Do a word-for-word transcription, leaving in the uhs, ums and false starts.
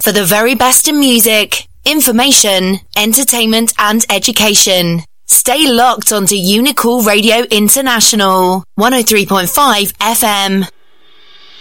for the very best in music, information, entertainment and education. Stay locked onto Unicool Radio International, one oh three point five F M.